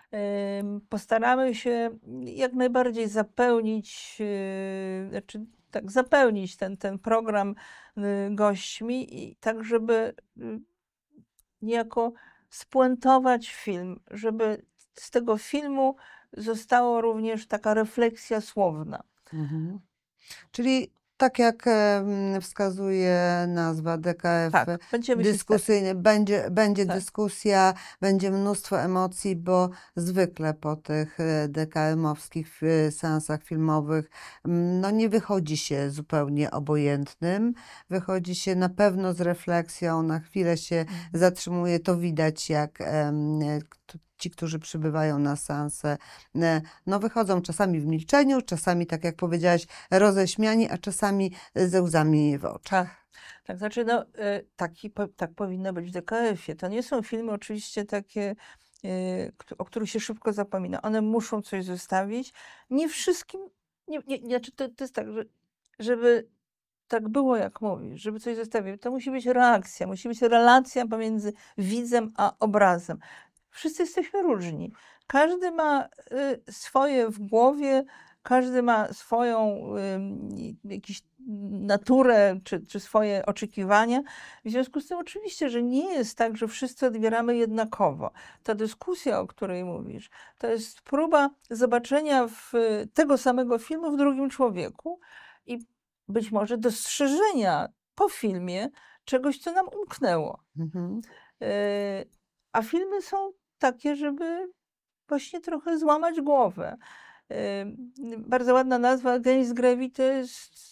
Postaramy się jak najbardziej zapełnić, znaczy tak, zapełnić ten program gośćmi i tak, żeby niejako spuentować film, żeby z tego filmu została również taka refleksja słowna. Mhm. Czyli tak jak wskazuje nazwa DKF Tak, będziemy się starać. dyskusyjny, będzie Tak. dyskusja, będzie mnóstwo emocji, bo zwykle po tych DKM-owskich seansach filmowych no nie wychodzi się zupełnie obojętnym, wychodzi się na pewno z refleksją, na chwilę się zatrzymuje, to widać jak ci, którzy przybywają na seanse, no wychodzą czasami w milczeniu, czasami, tak jak powiedziałaś, roześmiani, a czasami ze łzami w oczach. Tak, tak, znaczy no, tak powinno być w DKF-ie. To nie są filmy oczywiście takie, o których się szybko zapomina. One muszą coś zostawić. Nie wszystkim, znaczy to jest tak, żeby tak było, jak mówisz, żeby coś zostawić, to musi być reakcja, musi być relacja pomiędzy widzem a obrazem. Wszyscy jesteśmy różni. Każdy ma swoje w głowie, każdy ma swoją jakąś naturę czy swoje oczekiwania. W związku z tym oczywiście, że nie jest tak, że wszyscy odbieramy jednakowo. Ta dyskusja, o której mówisz, to jest próba zobaczenia tego samego filmu w drugim człowieku i być może dostrzeżenia po filmie czegoś, co nam umknęło. Mhm. A filmy są takie, żeby właśnie trochę złamać głowę. Bardzo ładna nazwa Against Gravity to jest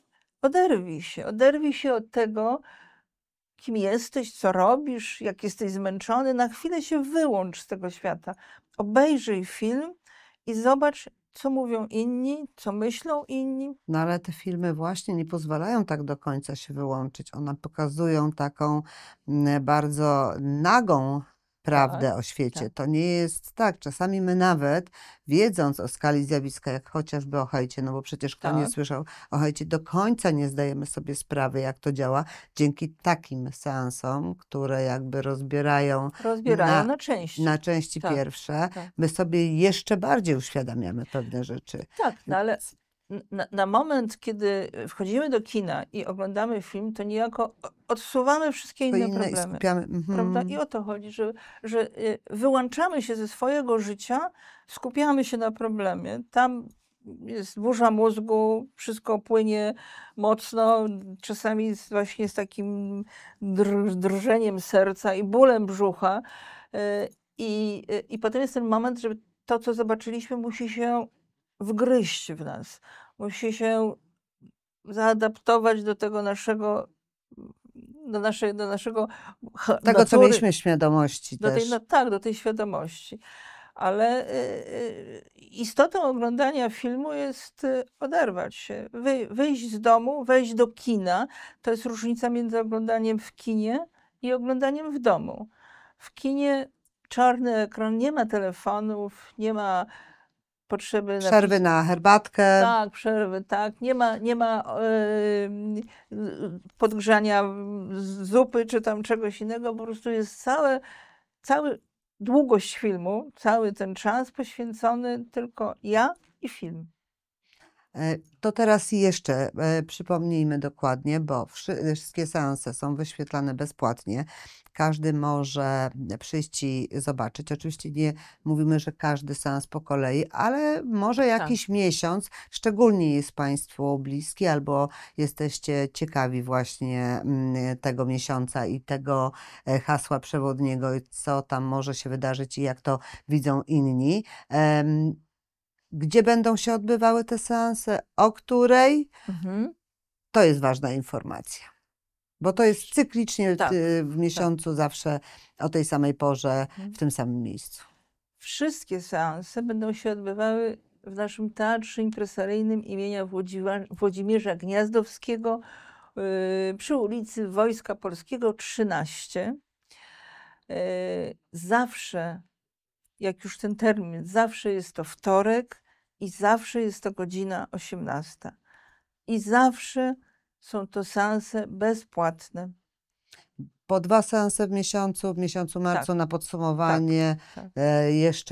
oderwij się od tego, kim jesteś, co robisz, jak jesteś zmęczony. Na chwilę się wyłącz z tego świata. Obejrzyj film i zobacz, co mówią inni, co myślą inni. No ale te filmy właśnie nie pozwalają tak do końca się wyłączyć. One pokazują taką bardzo nagą prawdę o świecie. tak. To nie jest tak. Czasami my nawet, wiedząc o skali zjawiska, jak chociażby o hejcie, no bo przecież kto nie Tak. słyszał o hejcie, do końca nie zdajemy sobie sprawy, jak to działa. Dzięki takim seansom, które jakby rozbierają Rozbierają na części. na części Tak, pierwsze, tak. my sobie jeszcze bardziej uświadamiamy pewne rzeczy. Tak, no ale na moment, kiedy wchodzimy do kina i oglądamy film, to niejako odsuwamy wszystkie To inne inne i problemy. skupiamy. Prawda? I o to chodzi, że wyłączamy się ze swojego życia, skupiamy się na problemie. Tam jest burza mózgu, wszystko płynie mocno, czasami właśnie z takim drżeniem serca i bólem brzucha. I potem jest ten moment, że to, co zobaczyliśmy, musi się wgryźć w nas. Musi się zaadaptować do tego naszego, do naszego Tego, co natury, mieliśmy świadomości też. tak, do tej świadomości. Ale istotą oglądania filmu jest oderwać się, wyjść z domu, wejść do kina. To jest różnica między oglądaniem w kinie i oglądaniem w domu. W kinie czarny ekran, nie ma telefonów, nie ma potrzeby Przerwy na herbatkę. Tak, przerwy, tak. Nie ma podgrzania zupy czy tam czegoś innego. Po prostu jest cały długość filmu, cały ten czas poświęcony tylko ja i film. To teraz jeszcze przypomnijmy dokładnie, bo wszystkie seanse są wyświetlane bezpłatnie. Każdy może przyjść i zobaczyć. Oczywiście nie mówimy, że każdy seans po kolei, ale może jakiś miesiąc, szczególnie jest Państwu bliski albo jesteście ciekawi właśnie tego miesiąca i tego hasła przewodniego, co tam może się wydarzyć i jak to widzą inni. Gdzie będą się odbywały te seanse, o której, to jest ważna informacja. Bo to jest cyklicznie w miesiącu zawsze o tej samej porze, w tym samym miejscu. Wszystkie seanse będą się odbywały w naszym Teatrze Impresaryjnym imienia Włodzimierza Gniazdowskiego przy ulicy Wojska Polskiego 13. Zawsze, jak już ten termin, zawsze jest to wtorek i zawsze jest to godzina 18. I zawsze są to seanse bezpłatne. Po 2 seanse w miesiącu marcu na podsumowanie jeszcze